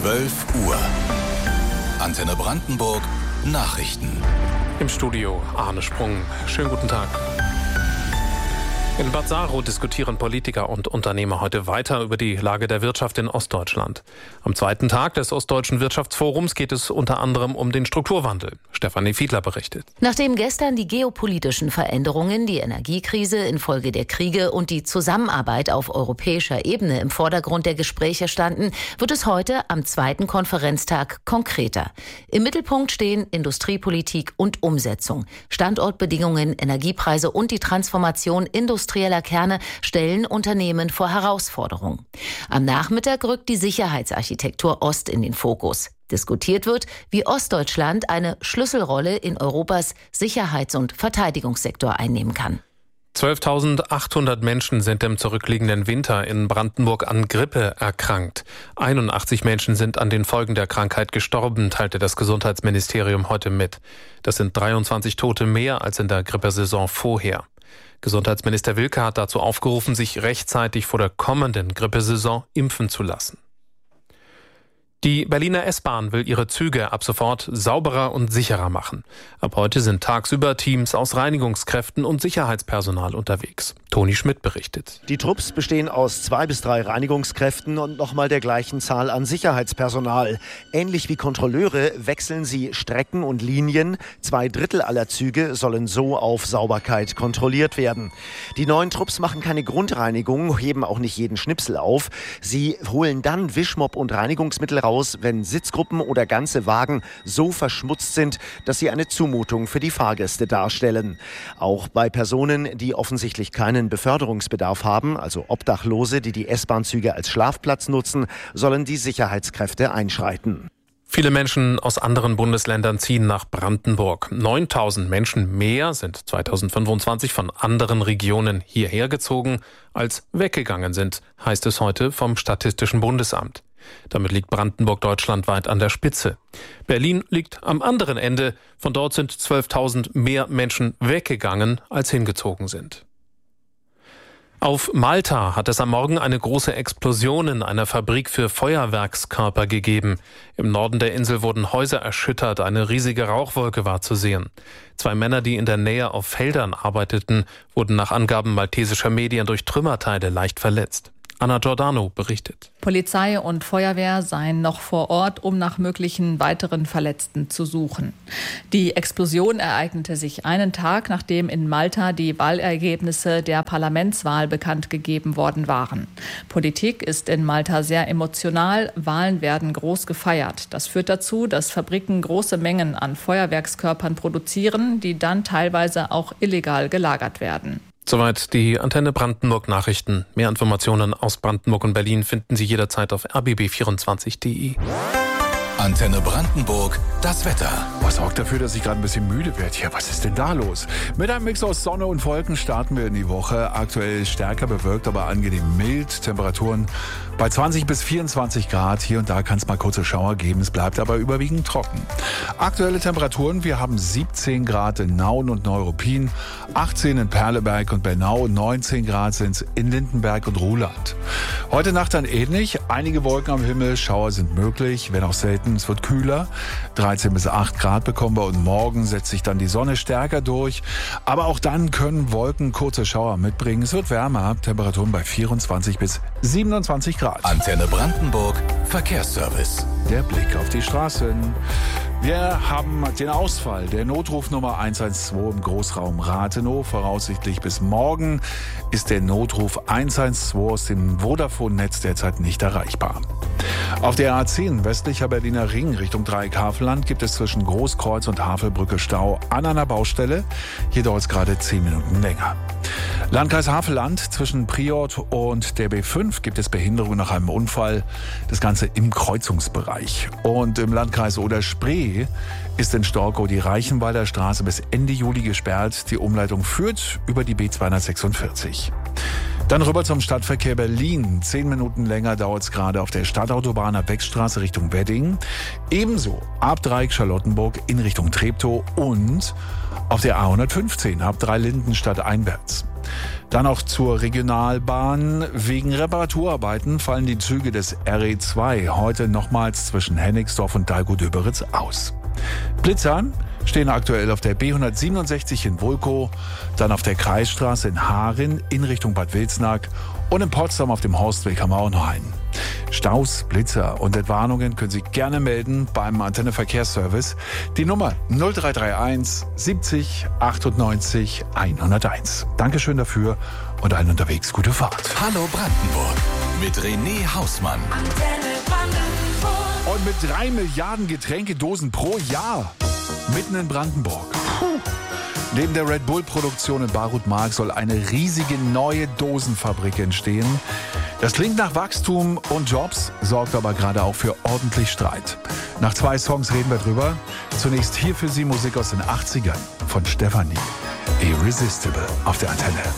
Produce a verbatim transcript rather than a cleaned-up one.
zwölf Uhr. Antenne Brandenburg Nachrichten. Im Studio Arne Sprung. Schönen guten Tag. In Bad Saro diskutieren Politiker und Unternehmer heute weiter über die Lage der Wirtschaft in Ostdeutschland. Am zweiten Tag des Ostdeutschen Wirtschaftsforums geht es unter anderem um den Strukturwandel. Stefanie Fiedler berichtet. Nachdem gestern die geopolitischen Veränderungen, die Energiekrise infolge der Kriege und die Zusammenarbeit auf europäischer Ebene im Vordergrund der Gespräche standen, wird es heute am zweiten Konferenztag konkreter. Im Mittelpunkt stehen Industriepolitik und Umsetzung. Standortbedingungen, Energiepreise und die Transformation industrieller Kerne stellen Unternehmen vor Herausforderungen. Am Nachmittag rückt die Sicherheitsarchitektur Ost in den Fokus. Diskutiert wird, wie Ostdeutschland eine Schlüsselrolle in Europas Sicherheits- und Verteidigungssektor einnehmen kann. zwölftausendachthundert Menschen sind im zurückliegenden Winter in Brandenburg an Grippe erkrankt. einundachtzig Menschen sind an den Folgen der Krankheit gestorben, teilte das Gesundheitsministerium heute mit. Das sind dreiundzwanzig Tote mehr als in der Grippesaison vorher. Gesundheitsminister Wilke hat dazu aufgerufen, sich rechtzeitig vor der kommenden Grippesaison impfen zu lassen. Die Berliner S-Bahn will ihre Züge ab sofort sauberer und sicherer machen. Ab heute sind tagsüber Teams aus Reinigungskräften und Sicherheitspersonal unterwegs. Toni Schmidt berichtet. Die Trupps bestehen aus zwei bis drei Reinigungskräften und nochmal der gleichen Zahl an Sicherheitspersonal. Ähnlich wie Kontrolleure wechseln sie Strecken und Linien. Zwei Drittel aller Züge sollen so auf Sauberkeit kontrolliert werden. Die neuen Trupps machen keine Grundreinigung, heben auch nicht jeden Schnipsel auf. Sie holen dann Wischmopp und Reinigungsmittel raus, wenn Sitzgruppen oder ganze Wagen so verschmutzt sind, dass sie eine Zumutung für die Fahrgäste darstellen. Auch bei Personen, die offensichtlich keinen Beförderungsbedarf haben, also Obdachlose, die die S-Bahn-Züge als Schlafplatz nutzen, sollen die Sicherheitskräfte einschreiten. Viele Menschen aus anderen Bundesländern ziehen nach Brandenburg. neuntausend Menschen mehr sind zweitausendfünfundzwanzig von anderen Regionen hierher gezogen, als weggegangen sind, heißt es heute vom Statistischen Bundesamt. Damit liegt Brandenburg deutschlandweit an der Spitze. Berlin liegt am anderen Ende. Von dort sind zwölftausend mehr Menschen weggegangen, als hingezogen sind. Auf Malta hat es am Morgen eine große Explosion in einer Fabrik für Feuerwerkskörper gegeben. Im Norden der Insel wurden Häuser erschüttert, eine riesige Rauchwolke war zu sehen. Zwei Männer, die in der Nähe auf Feldern arbeiteten, wurden nach Angaben maltesischer Medien durch Trümmerteile leicht verletzt. Anna Giordano berichtet. Polizei und Feuerwehr seien noch vor Ort, um nach möglichen weiteren Verletzten zu suchen. Die Explosion ereignete sich einen Tag, nachdem in Malta die Wahlergebnisse der Parlamentswahl bekannt gegeben worden waren. Politik ist in Malta sehr emotional, Wahlen werden groß gefeiert. Das führt dazu, dass Fabriken große Mengen an Feuerwerkskörpern produzieren, die dann teilweise auch illegal gelagert werden. Soweit die Antenne Brandenburg Nachrichten. Mehr Informationen aus Brandenburg und Berlin finden Sie jederzeit auf r b b vierundzwanzig punkt d e. Antenne Brandenburg, das Wetter. Was sorgt dafür, dass ich gerade ein bisschen müde werde? Ja, was ist denn da los? Mit einem Mix aus Sonne und Wolken starten wir in die Woche. Aktuell stärker bewölkt, aber angenehm mild. Temperaturen bei zwanzig bis vierundzwanzig Grad. Hier und da kann es mal kurze Schauer geben. Es bleibt aber überwiegend trocken. Aktuelle Temperaturen, wir haben siebzehn Grad in Nauen und Neuruppin, achtzehn in Perleberg und Bernau, neunzehn Grad sind es in Lindenberg und Ruhland. Heute Nacht dann ähnlich. Einige Wolken am Himmel, Schauer sind möglich, wenn auch selten. Es wird kühler. dreizehn bis acht Grad bekommen wir und morgen setzt sich dann die Sonne stärker durch. Aber auch dann können Wolken kurze Schauer mitbringen. Es wird wärmer. Temperaturen bei vierundzwanzig bis siebenundzwanzig Grad. Antenne Brandenburg, Verkehrsservice. Der Blick auf die Straßen. Wir haben den Ausfall der Notrufnummer eins eins zwei im Großraum Rathenow. Voraussichtlich bis morgen ist der Notruf eins eins zwei aus dem Vodafone-Netz derzeit nicht erreichbar. Auf der A zehn westlicher Berliner Ring Richtung Dreieck-Havelland gibt es zwischen Großkreuz und Havelbrücke Stau an einer Baustelle. Hier dauert es gerade zehn Minuten länger. Landkreis Havelland zwischen Priort und der B fünf gibt es Behinderung nach einem Unfall. Das Ganze im Kreuzungsbereich. Und im Landkreis Oder-Spree ist in Storkow die Reichenwalder Straße bis Ende Juli gesperrt. Die Umleitung führt über die B zweihundertsechsundvierzig. Dann rüber zum Stadtverkehr Berlin. Zehn Minuten länger dauert es gerade auf der Stadtautobahn ab Beckstraße Richtung Wedding. Ebenso ab Dreieck Charlottenburg in Richtung Treptow und auf der A hundertfünfzehn ab Dreilinden-Stadt einwärts. Dann auch zur Regionalbahn. Wegen Reparaturarbeiten fallen die Züge des R E zwei heute nochmals zwischen Hennigsdorf und Dahlgut-Döberitz aus. Blitzer stehen aktuell auf der B hundertsiebenundsechzig in Vulkow, dann auf der Kreisstraße in Harin in Richtung Bad Wilsnack und in Potsdam auf dem Horstweg am Auenhain. Staus, Blitzer und Entwarnungen können Sie gerne melden beim Antenne Verkehrsservice. Die Nummer null drei drei eins siebzig achtundneunzig hunderteins. Dankeschön dafür und allen unterwegs gute Fahrt. Hallo Brandenburg mit René Hausmann. Antenne Brandenburg. Und mit drei Milliarden Getränkedosen pro Jahr mitten in Brandenburg. Puh. Neben der Red Bull-Produktion in Barut-Mark soll eine riesige neue Dosenfabrik entstehen. Das klingt nach Wachstum und Jobs, sorgt aber gerade auch für ordentlich Streit. Nach zwei Songs reden wir drüber. Zunächst hier für Sie Musik aus den achtzigern von Stefanie. Irresistible auf der Antenne.